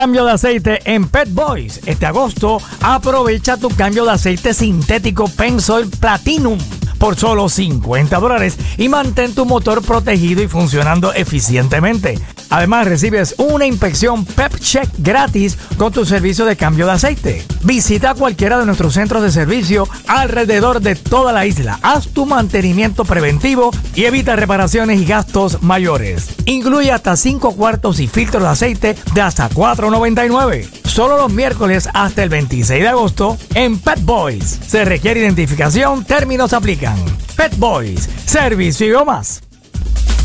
Cambio de aceite en Pet Boys. Este agosto aprovecha tu cambio de aceite sintético Pennzoil Platinum por solo $50 y mantén tu motor protegido y funcionando eficientemente. Además, recibes una inspección PepCheck gratis con tu servicio de cambio de aceite. Visita cualquiera de nuestros centros de servicio alrededor de toda la isla. Haz tu mantenimiento preventivo y evita reparaciones y gastos mayores. Incluye hasta 5 cuartos y filtros de aceite de hasta $4.99. Solo los miércoles hasta el 26 de agosto en Pet Boys. Se requiere identificación, términos aplican. Pet Boys, servicio y más.